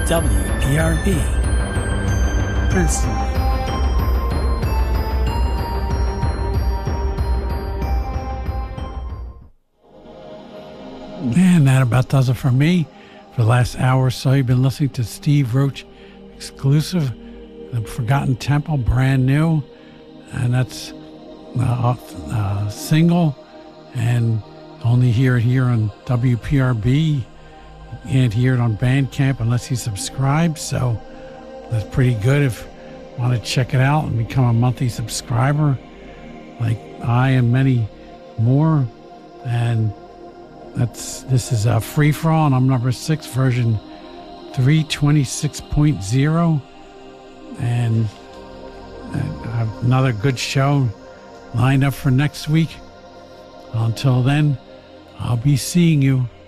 WPRB, Princeton. And that about does it for me. For the last hour or so, you've been listening to Steve Roach exclusive, The Forgotten Temple, brand new. And that's single, and only hear it here on WPRB. You can't hear it on Bandcamp unless you subscribe, so that's pretty good if you want to check it out and become a monthly subscriber like I and many more. And this is a free for all, and I'm number 6, version 326.0, and I have another good show lined up for next week. Until then, I'll be seeing you.